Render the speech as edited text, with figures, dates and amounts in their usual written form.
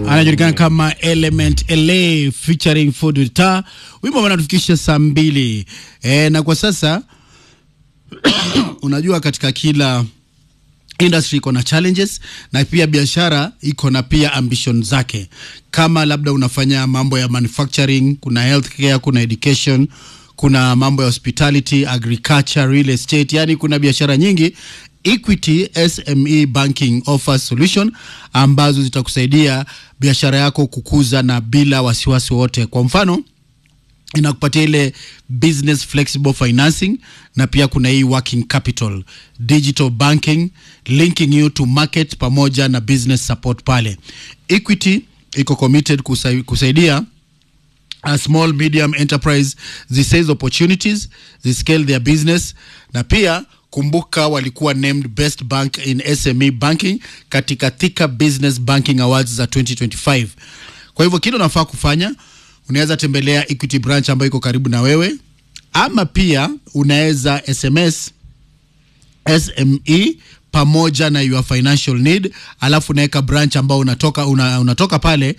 anajulikana kama Element LA featuring Fodita. Wimbo wanatufikisha saa 2. Na kwa sasa unajua katika kila industry iko na challenges na pia biashara iko na pia ambition zake. Kama labda unafanya mambo ya manufacturing, kuna healthcare, kuna education, kuna mambo ya hospitality, agriculture, real estate, yani kuna biashara nyingi. Equity SME Banking offers solution ambazo zitakusaidia biashara yako kukuza na bila wasiwasi wote. Kwa mfano, inakupatia ile business flexible financing, na pia kuna hii working capital, digital banking, linking you to market pamoja na business support pale. Equity iko committed kusaidia a small medium enterprise seize opportunities, scale their business, na pia kumbuka walikuwa named best bank in SME banking katika Thika Business Banking Awards za 2025. Kwa hivyo kile unafaa kufanya, unaweza tembelea Equity branch ambayo iko karibu na wewe, ama pia unaweza SMS SME pamoja na your financial need, alafu unaweka branch ambao unatoka pale